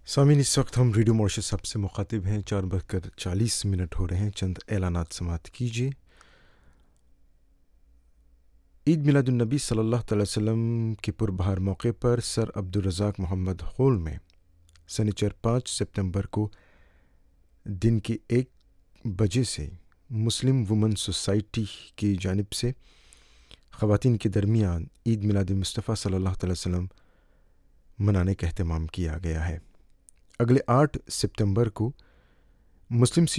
सामीन, इस वक्त हम रेडियो मॉरिशस सबसे मुखातिब हैं। 4:40 हो रहे हैं। चंद ऐलानात समात कीजिए। ईद मिलादुन्नबी सल्लल्लाहु अलैहि वसल्लम के पुरबहार मौके पर सर अब्दुल रज़ाक मोहम्मद हॉल में शनिचर 5 सितंबर को दिन के 1 बजे से मुस्लिम वुमेन सोसाइटी की जानिब से ख़वातीन के दरमियान ईद मिलाद मुस्तफ़ा सल्लल्लाहु अलैहि वसल्लम मनाने का एहतमाम किया गया है। अगले 8 सितंबर को मुस्लिम